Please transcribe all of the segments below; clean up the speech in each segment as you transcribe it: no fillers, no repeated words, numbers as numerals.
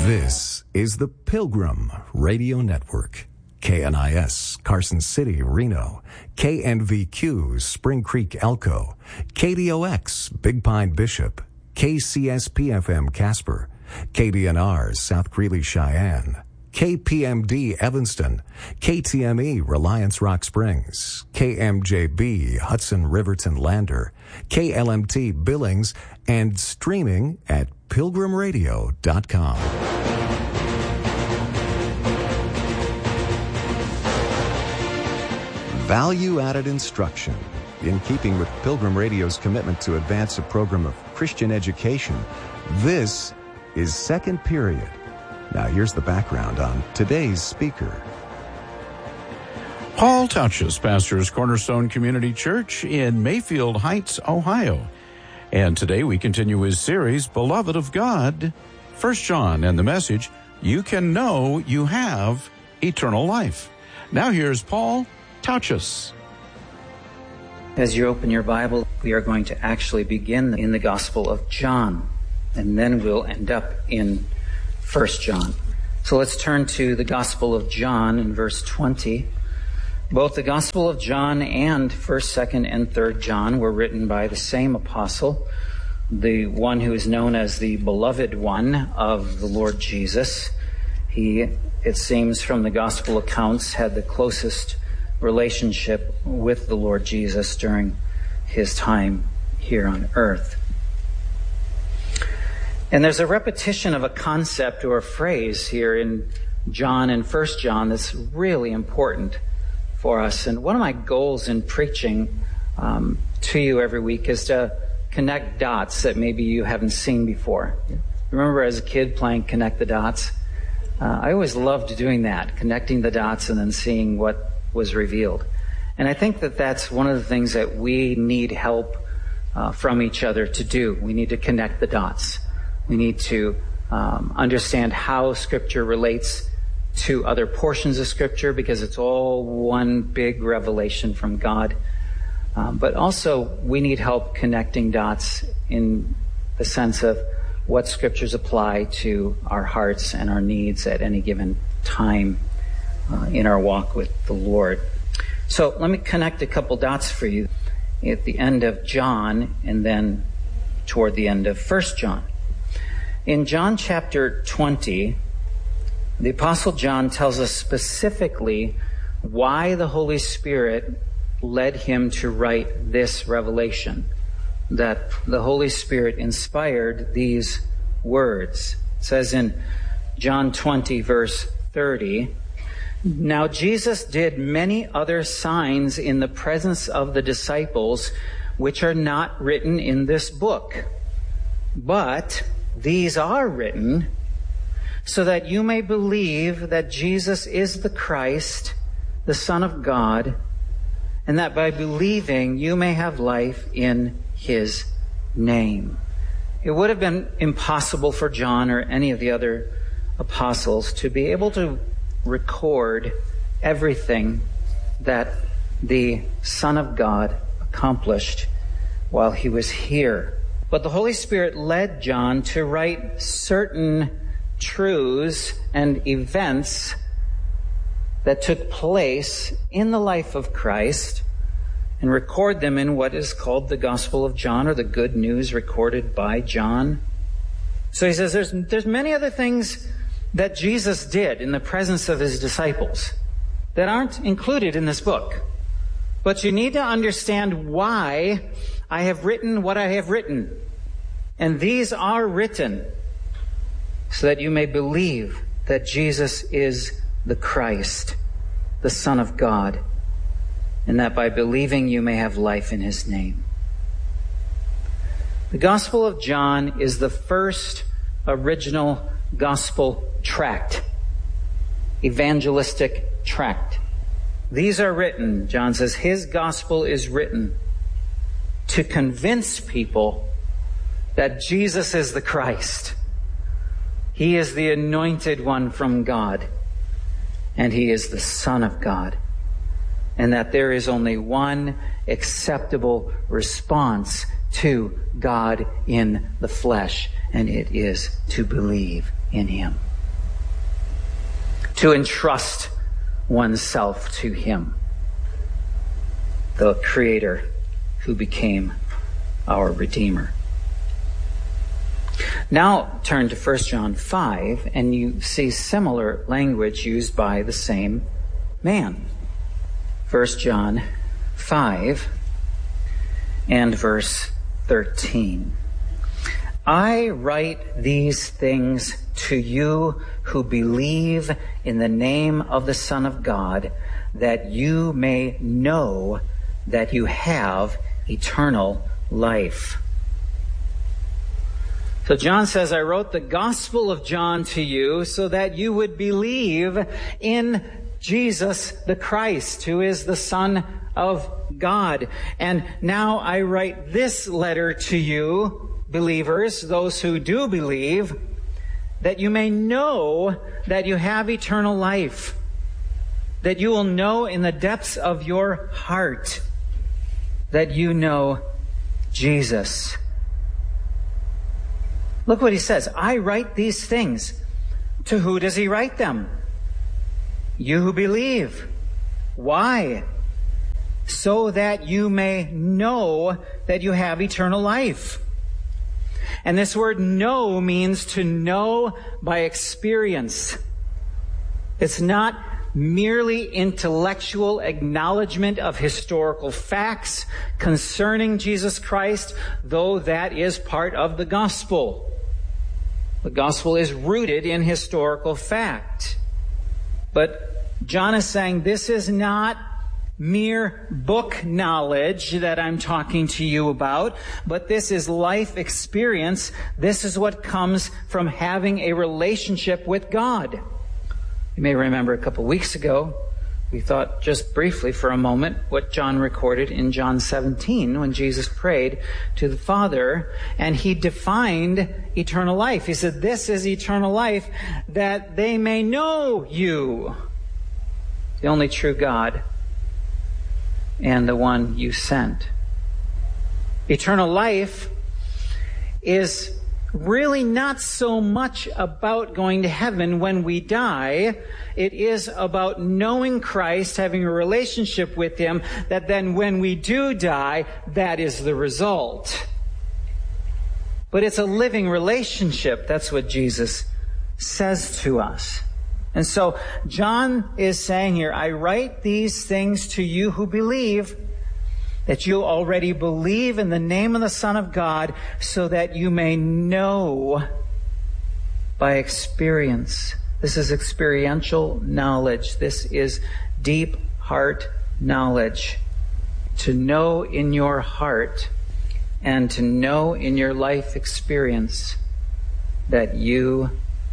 This is the Pilgrim Radio Network. KNIS, Carson City, Reno. KNVQ, Spring Creek, Elko. KDOX, Big Pine, Bishop. KCSP-FM, Casper. KDNR, South Greeley, Cheyenne. KPMD, Evanston. KTME, Reliance Rock Springs. KMJB, Hudson Riverton, Lander. KLMT, Billings, and streaming at pilgrimradio.com. Value-added instruction. In keeping with Pilgrim Radio's commitment to advance a program of Christian education, this is Second Period. Now here's the background on today's speaker. Paul Tautges pastors Cornerstone Community Church in Mayfield Heights, Ohio. And today we continue his series, Beloved of God, 1 John, and the message, you can know you have eternal life. Now here's Paul Tautges. As you open your Bible, we are going to actually begin in the Gospel of John, and then we'll end up in 1 John. So let's turn to the Gospel of John in verse 20. Both the Gospel of John and 1st, 2nd, and 3rd John were written by the same apostle, the one who is known as the beloved one of the Lord Jesus. He, it seems from the Gospel accounts, had the closest relationship with the Lord Jesus during his time here on earth. And there's a repetition of a concept or a phrase here in John and 1 John that's really important for us. And one of my goals in preaching to you every week is to connect dots that maybe you haven't seen before. Remember as a kid playing Connect the Dots? I always loved doing that, connecting the dots and then seeing what was revealed. And I think that that's one of the things that we need help from each other to do. We need to connect the dots. We need to understand how Scripture relates to other portions of Scripture, because it's all one big revelation from God. But also, we need help connecting dots in the sense of what Scriptures apply to our hearts and our needs at any given time in our walk with the Lord. So let me connect a couple dots for you at the end of John and then toward the end of 1 John. In John chapter 20, the Apostle John tells us specifically why the Holy Spirit led him to write this revelation, that the Holy Spirit inspired these words. It says in John 20, verse 30, now Jesus did many other signs in the presence of the disciples, which are not written in this book. But these are written so that you may believe that Jesus is the Christ, the Son of God, and that by believing you may have life in his name. It would have been impossible for John or any of the other apostles to be able to record everything that the Son of God accomplished while he was here. But the Holy Spirit led John to write certain truths and events that took place in the life of Christ and record them in what is called the Gospel of John, or the good news recorded by John. So he says there's many other things that Jesus did in the presence of his disciples that aren't included in this book. But you need to understand why I have written what I have written. And these are written so that you may believe that Jesus is the Christ, the Son of God, and that by believing you may have life in his name. The Gospel of John is the first original gospel tract, evangelistic tract. These are written, John says, his gospel is written to convince people that Jesus is the Christ. He is the anointed one from God, and he is the Son of God, and that there is only one acceptable response to God in the flesh, and it is to believe in him. to entrust oneself to Him, the Creator who became our Redeemer. Now turn to 1 John 5, and you see similar language used by the same man. 1 John 5 and verse 13. I write these things to you who believe in the name of the Son of God, that you may know that you have eternal life. So John says, I wrote the Gospel of John to you so that you would believe in Jesus the Christ, who is the Son of God. And now I write this letter to you, believers, those who do believe, that you may know that you have eternal life, that you will know in the depths of your heart that you know Jesus. Look what he says. I write these things. To who does he write them? You who believe. Why? So that you may know that you have eternal life. And this word know means to know by experience. It's not merely intellectual acknowledgement of historical facts concerning Jesus Christ, though that is part of the gospel. The gospel is rooted in historical fact. But John is saying this is not mere book knowledge that I'm talking to you about, but this is life experience. This is what comes from having a relationship with God. You may remember a couple weeks ago, we thought just briefly for a moment what John recorded in John 17 when Jesus prayed to the Father and he defined eternal life. He said, this is eternal life, that they may know you, the only true God, and the one you sent. Eternal life is really not so much about going to heaven when we die. It is about knowing Christ, having a relationship with Him, that then when we do die, that is the result. But it's a living relationship. That's what Jesus says to us. And so John is saying here, I write these things to you who believe, that you already believe in the name of the Son of God, so that you may know by experience. This is experiential knowledge. This is deep heart knowledge. To know in your heart and to know in your life experience that you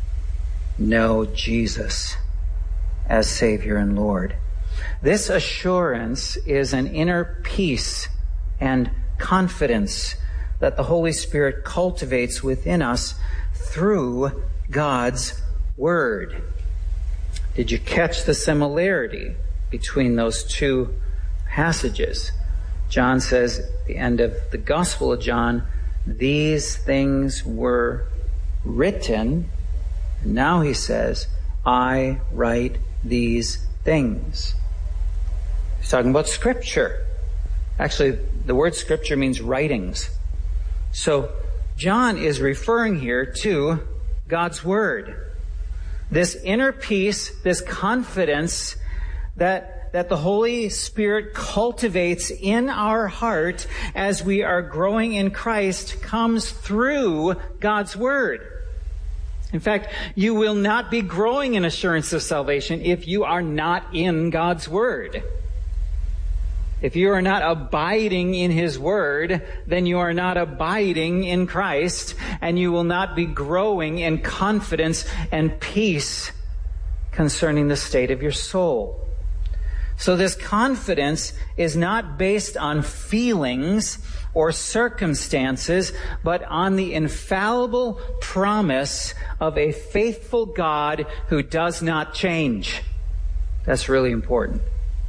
know Jesus as Savior and Lord. This assurance is an inner peace and confidence that the Holy Spirit cultivates within us through God's Word. Did you catch the similarity between those two passages? John says at the end of the Gospel of John, these things were written. And now he says, I write these things. He's talking about Scripture. Actually, the word Scripture means writings. So John is referring here to God's Word. This inner peace, this confidence that the Holy Spirit cultivates in our heart as we are growing in Christ comes through God's Word. In fact, you will not be growing in assurance of salvation if you are not in God's Word. If you are not abiding in His Word, then you are not abiding in Christ, and you will not be growing in confidence and peace concerning the state of your soul. So this confidence is not based on feelings or circumstances, but on the infallible promise of a faithful God who does not change. That's really important.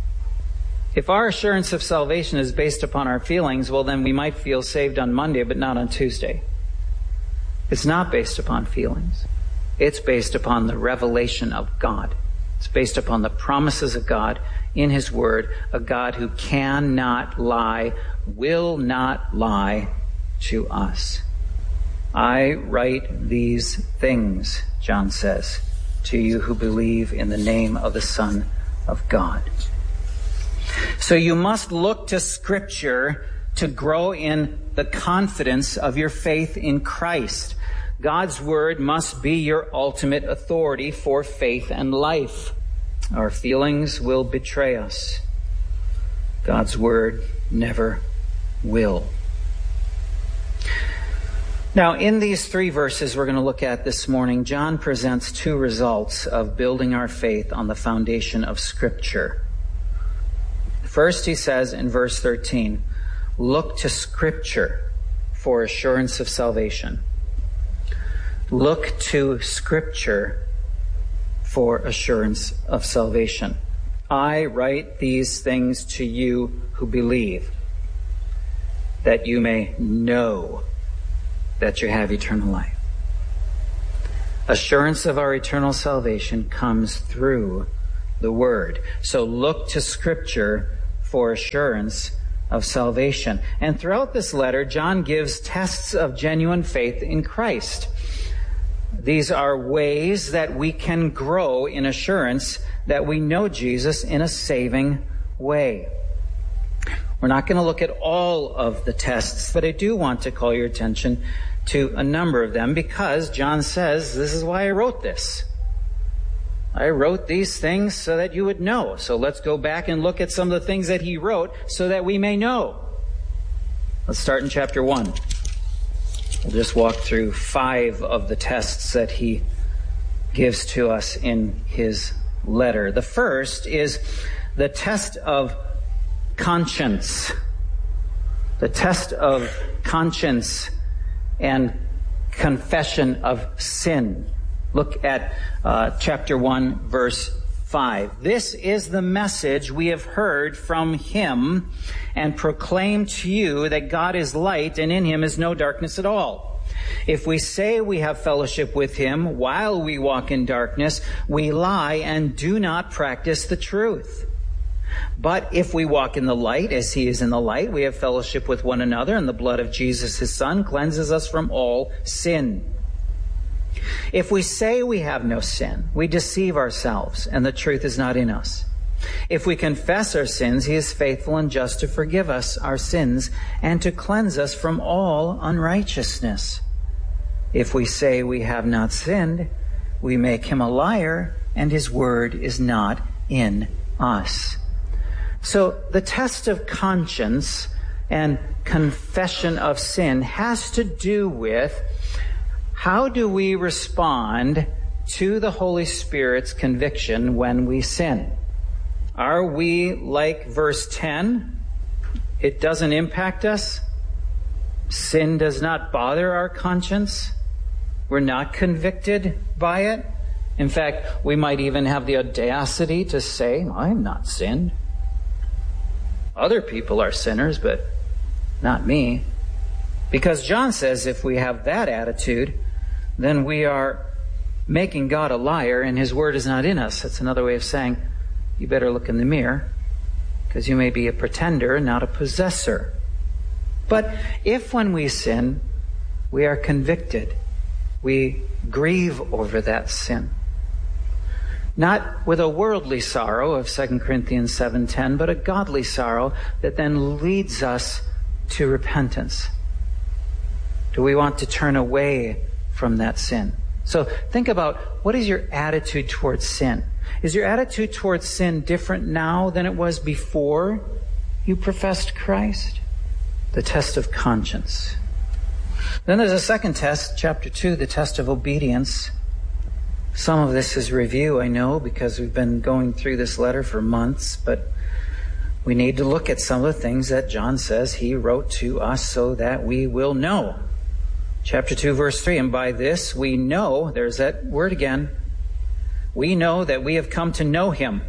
If our assurance of salvation is based upon our feelings, well, then we might feel saved on Monday, but not on Tuesday. It's not based upon feelings. It's based upon the revelation of God. It's based upon the promises of God in His Word, a God who cannot lie, will not lie to us. I write these things, John says, to you who believe in the name of the Son of God. So you must look to Scripture to grow in the confidence of your faith in Christ. God's Word must be your ultimate authority for faith and life. Our feelings will betray us. God's Word never will. Now, in these 3 verses we're going to look at this morning, John presents 2 results of building our faith on the foundation of Scripture. First, he says in verse 13, look to Scripture for assurance of salvation. Look to Scripture for assurance of salvation. I write these things to you who believe, that you may know that you have eternal life. Assurance of our eternal salvation comes through the Word. So look to Scripture for assurance of salvation. And throughout this letter, John gives tests of genuine faith in Christ. These are ways that we can grow in assurance that we know Jesus in a saving way. We're not going to look at all of the tests, but I do want to call your attention to a number of them because John says, this is why I wrote this. I wrote these things so that you would know. So let's go back and look at some of the things that he wrote so that we may know. Let's start in chapter 1. We'll just walk through 5 of the tests that he gives to us in his letter. The first is the test of conscience. The test of conscience and confession of sin. Look at chapter 1, verse 5. This is the message we have heard from him and proclaim to you that God is light and in him is no darkness at all. If we say we have fellowship with him while we walk in darkness, we lie and do not practice the truth. But if we walk in the light as he is in the light, we have fellowship with one another, and the blood of Jesus, his Son, cleanses us from all sin. If we say we have no sin, we deceive ourselves, and the truth is not in us. If we confess our sins, he is faithful and just to forgive us our sins and to cleanse us from all unrighteousness. If we say we have not sinned, we make him a liar, and his word is not in us. So the test of conscience and confession of sin has to do with how do we respond to the Holy Spirit's conviction when we sin? Are we like verse 10? It doesn't impact us. Sin does not bother our conscience. We're not convicted by it. In fact, we might even have the audacity to say, I'm not sinned. Other people are sinners, but not me. Because John says if we have that attitude, then we are making God a liar and his word is not in us. That's another way of saying, you better look in the mirror because you may be a pretender, not a possessor. But if when we sin, we are convicted, we grieve over that sin. Not with a worldly sorrow of 2 Corinthians 7:10, but a godly sorrow that then leads us to repentance. Do we want to turn away from that sin? So think about, what is your attitude towards sin? Is your attitude towards sin different now than it was before you professed Christ? The test of conscience. Then there's a second test, chapter 2, the test of obedience. Some of this is review, I know, because we've been going through this letter for months, but we need to look at some of the things that John says he wrote to us so that we will know. Chapter 2, verse 3, and by this we know, there's that word again, we know that we have come to know him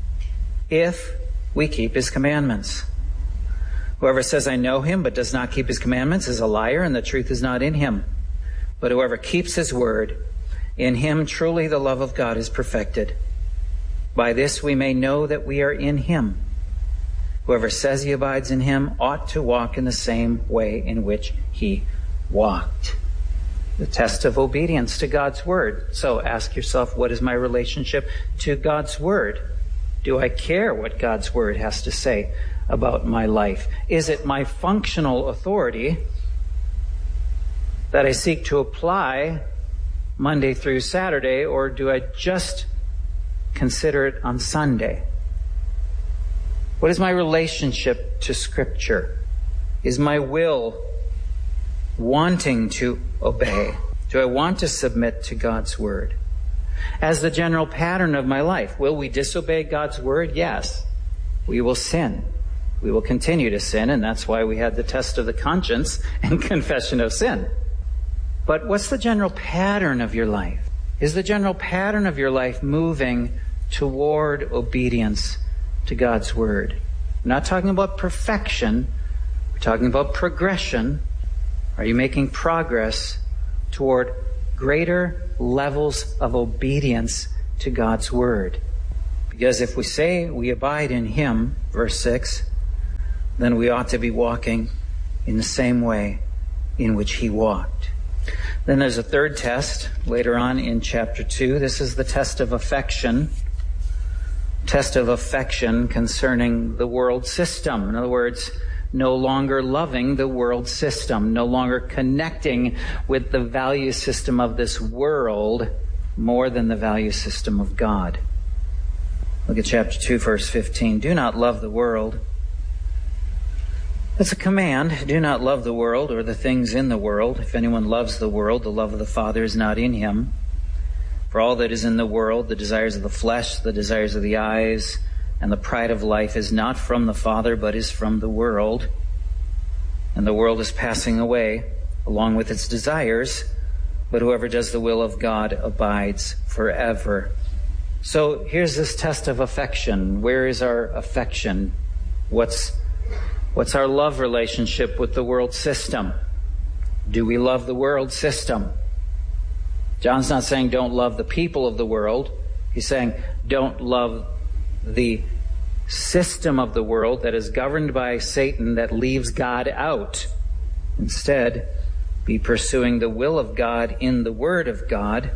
if we keep his commandments. Whoever says, I know him, but does not keep his commandments is a liar, and the truth is not in him. But whoever keeps his word, in him truly the love of God is perfected. By this we may know that we are in him. Whoever says he abides in him ought to walk in the same way in which he walked. The test of obedience to God's word. So ask yourself, what is my relationship to God's word? Do I care what God's word has to say about my life? Is it my functional authority that I seek to apply Monday through Saturday, or do I just consider it on Sunday? What is my relationship to Scripture? Is my will wanting to obey? Do I want to submit to God's word? As the general pattern of my life, will we disobey God's word? Yes. We will sin. We will continue to sin, and that's why we had the test of the conscience and confession of sin. But what's the general pattern of your life? Is the general pattern of your life moving toward obedience to God's word? We're not talking about perfection. We're talking about progression. Are you making progress toward greater levels of obedience to God's word? Because if we say we abide in him, verse 6, then we ought to be walking in the same way in which he walked. Then there's a third test later on in chapter 2. This is the test of affection. Test of affection concerning the world system. In other words, no longer loving the world system, no longer connecting with the value system of this world more than the value system of God. Look at chapter 2, verse 15. Do not love the world. That's a command. Do not love the world or the things in the world. If anyone loves the world, the love of the Father is not in him. For all that is in the world, the desires of the flesh, the desires of the eyes, and the pride of life is not from the Father, but is from the world. And the world is passing away, along with its desires, but whoever does the will of God abides forever. So here's this test of affection. Where is our affection? What's our love relationship with the world system? Do we love the world system? John's not saying don't love the people of the world. He's saying don't love the system of the world that is governed by Satan that leaves God out. Instead, be pursuing the will of God in the Word of God,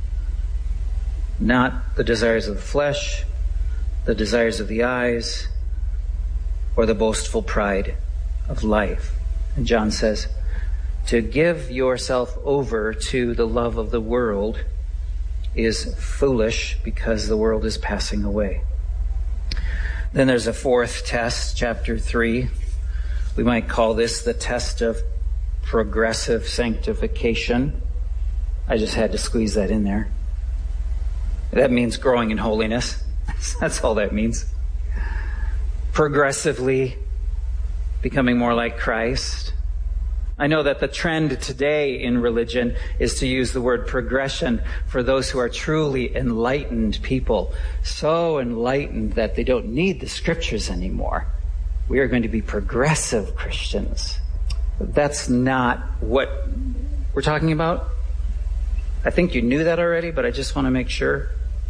not the desires of the flesh, the desires of the eyes, or the boastful pride of life. And John says, to give yourself over to the love of the world is foolish because the world is passing away. Then there's a fourth test, chapter 3. We might call this the test of progressive sanctification. I just had to squeeze that in there. That means growing in holiness. That's all that means. Progressively becoming more like Christ. I know that the trend today in religion is to use the word progression for those who are truly enlightened people. So enlightened that they don't need the scriptures anymore. We are going to be progressive Christians. That's not what we're talking about. I think you knew that already, but I just want to make sure.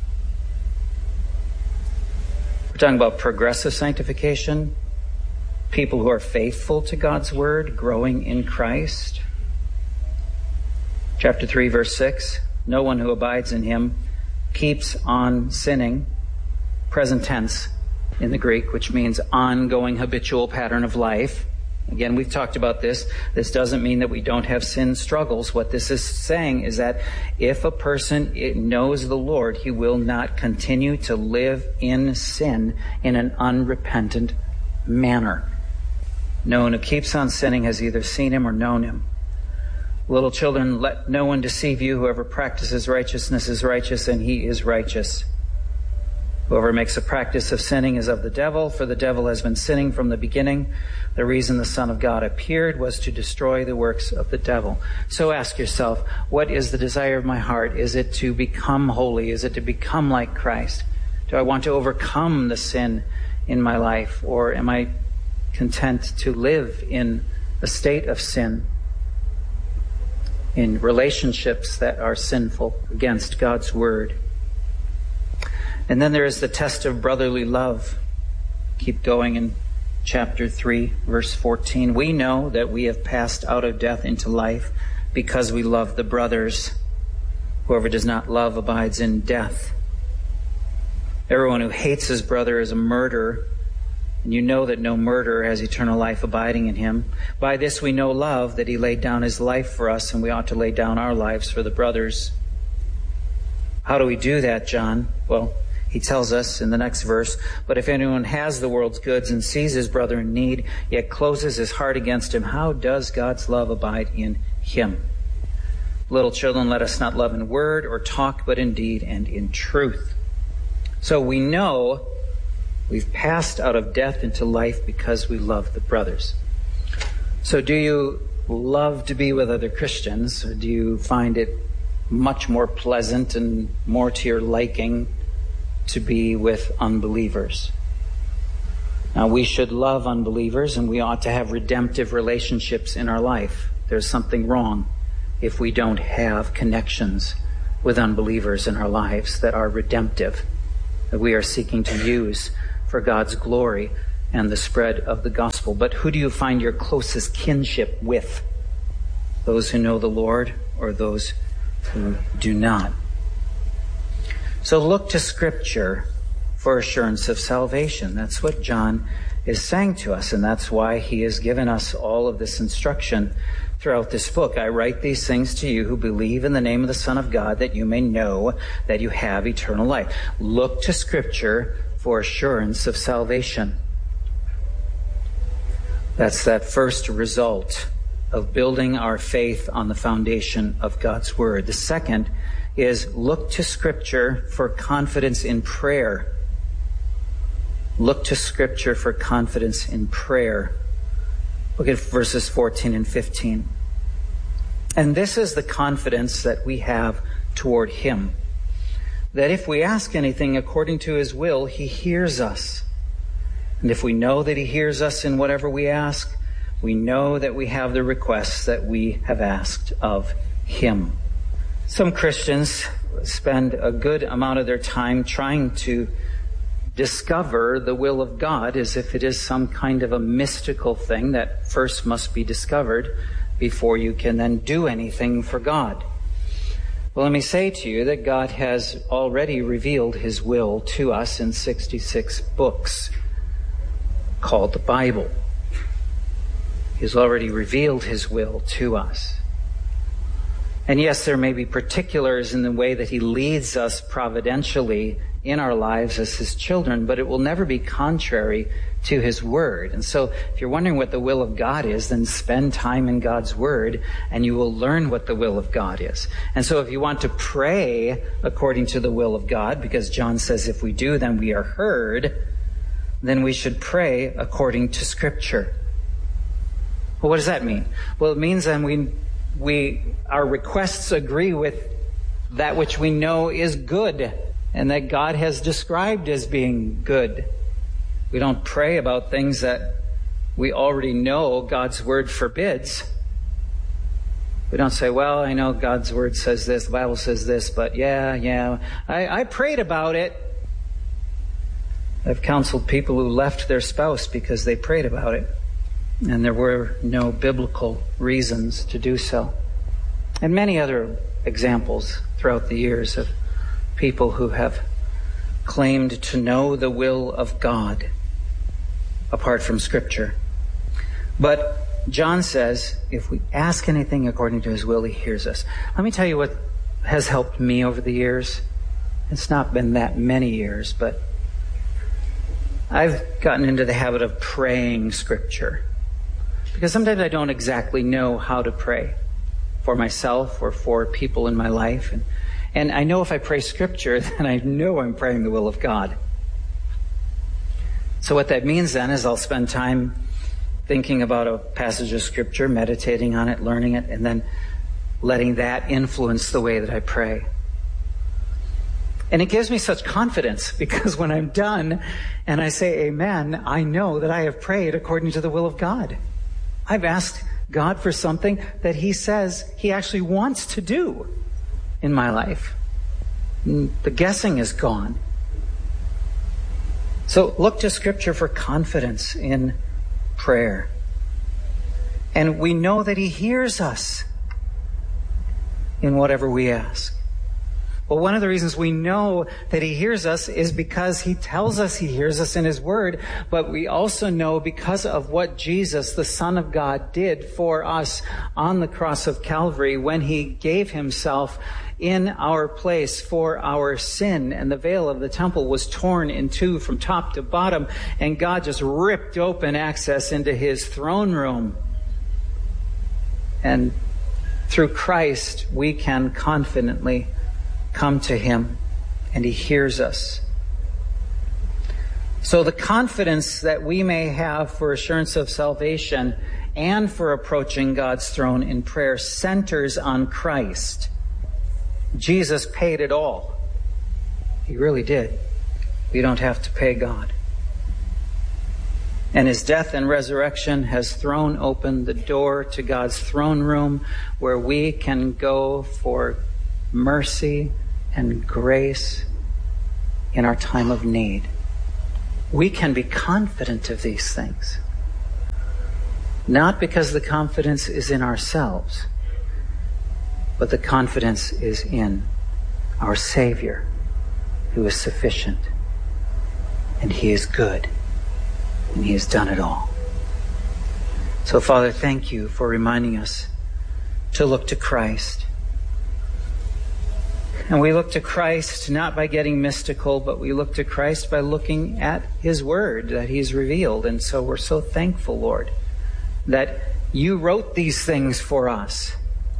We're talking about progressive sanctification, people who are faithful to God's word, growing in Christ. Chapter 3, verse 6, no one who abides in him keeps on sinning. Present tense in the Greek, which means ongoing habitual pattern of life. Again, we've talked about this. This doesn't mean that we don't have sin struggles. What this is saying is that if a person knows the Lord, he will not continue to live in sin in an unrepentant manner. No one who keeps on sinning has either seen him or known him. Little children, let no one deceive you. Whoever practices righteousness is righteous, and he is righteous. Whoever makes a practice of sinning is of the devil, for the devil has been sinning from the beginning. The reason the Son of God appeared was to destroy the works of the devil. So ask yourself, what is the desire of my heart? Is it to become holy? Is it to become like Christ? Do I want to overcome the sin in my life? Or am I content to live in a state of sin, in relationships that are sinful against God's word? And then there is the test of brotherly love. Keep going in chapter 3, verse 14. We know that we have passed out of death into life because we love the brothers. Whoever does not love abides in death. Everyone who hates his brother is a murderer, and you know that no murderer has eternal life abiding in him. By this we know love, that he laid down his life for us, and we ought to lay down our lives for the brothers. How do we do that, John? Well, he tells us in the next verse, but if anyone has the world's goods and sees his brother in need, yet closes his heart against him, how does God's love abide in him? Little children, let us not love in word or talk, but in deed and in truth. So we know we've passed out of death into life because we love the brothers. So do you love to be with other Christians, or do you find it much more pleasant and more to your liking to be with unbelievers? Now, we should love unbelievers, and we ought to have redemptive relationships in our life. There's something wrong if we don't have connections with unbelievers in our lives that are redemptive, that we are seeking to use for God's glory and the spread of the gospel. But who do you find your closest kinship with? Those who know the Lord or those who do not? So look to Scripture for assurance of salvation. That's what John is saying to us, and that's why he has given us all of this instruction throughout this book. I write these things to you who believe in the name of the Son of God, that you may know that you have eternal life. Look to Scripture for assurance of salvation. That's that first result of building our faith on the foundation of God's Word. The second is look to Scripture for confidence in prayer. Look to Scripture for confidence in prayer. Look at verses 14 and 15. And this is the confidence that we have toward Him, that if we ask anything according to His will, He hears us. And if we know that He hears us in whatever we ask, we know that we have the requests that we have asked of Him. Some Christians spend a good amount of their time trying to discover the will of God as if it is some kind of a mystical thing that first must be discovered before you can then do anything for God. Well, let me say to you that God has already revealed His will to us in 66 books called the Bible. He's already revealed His will to us. And yes, there may be particulars in the way that He leads us providentially in our lives as His children, but it will never be contrary to His Word. And so if you're wondering what the will of God is, then spend time in God's Word and you will learn what the will of God is. And so if you want to pray according to the will of God, because John says if we do, then we are heard, then we should pray according to Scripture. Well, what does that mean? Well, it means then our requests agree with that which we know is good and that God has described as being good. We don't pray about things that we already know God's Word forbids. We don't say, well, I know God's Word says this, the Bible says this, but I prayed about it. I've counseled people who left their spouse because they prayed about it, and there were no biblical reasons to do so. And many other examples throughout the years of people who have claimed to know the will of God apart from Scripture. But John says, if we ask anything according to His will, He hears us. Let me tell you what has helped me over the years. It's not been that many years, but I've gotten into the habit of praying Scripture. Because sometimes I don't exactly know how to pray for myself or for people in my life. And I know if I pray Scripture, then I know I'm praying the will of God. So what that means then is I'll spend time thinking about a passage of Scripture, meditating on it, learning it, and then letting that influence the way that I pray. And it gives me such confidence because when I'm done and I say amen, I know that I have prayed according to the will of God. I've asked God for something that He says He actually wants to do in my life. The guessing is gone. So look to Scripture for confidence in prayer. And we know that He hears us in whatever we ask. Well, one of the reasons we know that He hears us is because He tells us He hears us in His Word, but we also know because of what Jesus, the Son of God, did for us on the cross of Calvary when He gave Himself in our place for our sin, and the veil of the temple was torn in two from top to bottom, and God just ripped open access into His throne room. And through Christ, we can confidently come to Him, and He hears us. So the confidence that we may have for assurance of salvation and for approaching God's throne in prayer centers on Christ. Jesus paid it all. He really did. We don't have to pay God. And His death and resurrection has thrown open the door to God's throne room, where we can go for mercy and grace in our time of need. We can be confident of these things. Not because the confidence is in ourselves, but the confidence is in our Savior, who is sufficient, and He is good, and He has done it all. So, Father, thank You for reminding us to look to Christ. And we look to Christ not by getting mystical, but we look to Christ by looking at His Word that He's revealed. And so we're so thankful, Lord, that You wrote these things for us.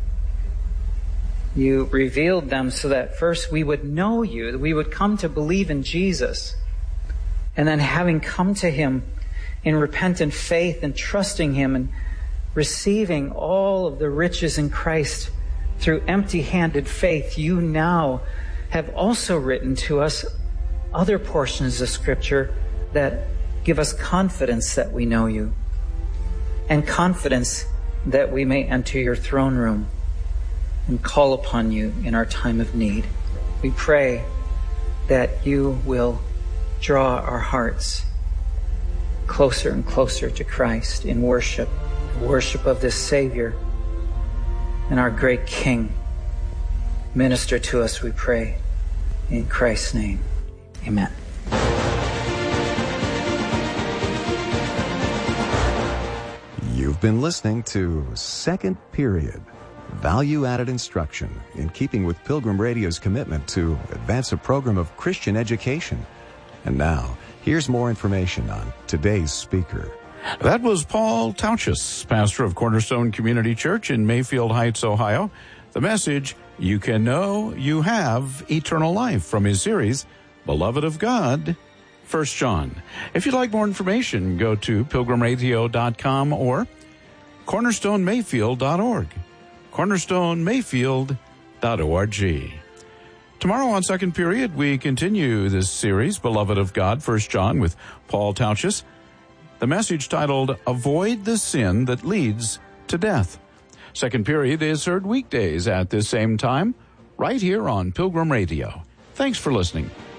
You revealed them so that first we would know You, that we would come to believe in Jesus. And then having come to Him in repentant faith and trusting Him and receiving all of the riches in Christ through empty-handed faith, You now have also written to us other portions of Scripture that give us confidence that we know You, and confidence that we may enter Your throne room and call upon You in our time of need. We pray that You will draw our hearts closer and closer to Christ in worship, worship of this Savior and our great King. Minister to us, we pray, in Christ's name. Amen. You've been listening to Second Period, value-added instruction in keeping with Pilgrim Radio's commitment to advance a program of Christian education. And now, here's more information on today's speaker. That was Paul Tauchus, pastor of Cornerstone Community Church in Mayfield Heights, Ohio. The message, You Can Know You Have Eternal Life, from his series, Beloved of God, 1 John. If you'd like more information, go to pilgrimradio.com or cornerstonemayfield.org. cornerstonemayfield.org. Tomorrow on Second Period, we continue this series, Beloved of God, 1 John, with Paul Tauchus. The message titled, Avoid the Sin That Leads to Death. Second Period is heard weekdays at this same time, right here on Pilgrim Radio. Thanks for listening.